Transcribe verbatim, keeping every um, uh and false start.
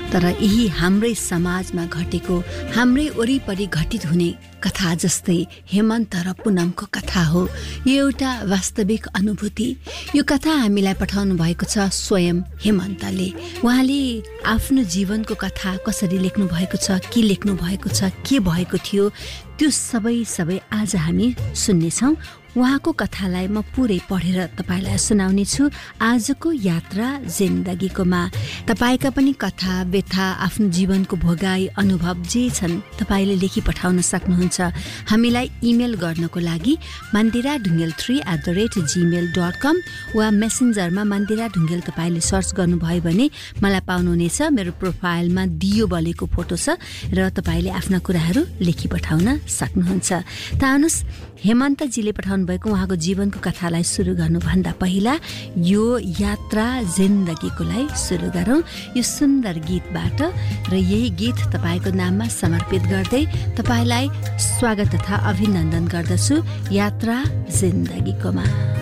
तर यही हाम्रै समाजमा घटेको, हाम्रै वरिपरि घटित हुने कथा जस्तै हेमन्त र पुनमको कथा हो। यो एउटा वास्तविक अनुभूति। यो कथा हामीलाई पठाउनु भएको छ स्वयं हेमन्तले। उहाँले आफ्नो जीवनको कथा कसरी लेख्नु भएको छ, के लेख्नु भएको छ, के भएको थियो, त्यो सबै सबै आज हामी सुन्नेछौँ। उहाँको कथालाई म पुरै पढेर तपाईँलाई सुनाउने छु। आजको यात्रा जिन्दगीकोमा तपाईँका पनि कथा, व्यथा, आफ्नो जीवनको भोगाई, अनुभव जे छन् तपाईँले लेखी पठाउन सक्नुहुन्छ। हामीलाई इमेल गर्नको लागि Mandira Dhungel three at the rate Gmail dot कम वा मेसेन्जरमा मन्दिरा ढुङ्गेल तपाईँले सर्च गर्नुभयो भने मलाई पाउनुहुनेछ। मेरो प्रोफाइलमा दियो बलेको फोटो छ र तपाईँले आफ्ना कुराहरू लेखी पठाउन सक्नुहुन्छ। त आउनुहोस्, हेमन्तजीले पठाउनु भएको उहाँको जीवनको कथालाई सुरु गर्नुभन्दा पहिला यो यात्रा जिन्दगीकोलाई सुरु गरौँ यो सुन्दर गीतबाट। र यही गीत तपाईँको नाममा समर्पित गर्दै तपाईँलाई स्वागत तथा अभिनन्दन गर्दछु यात्रा जिन्दगीकोमा।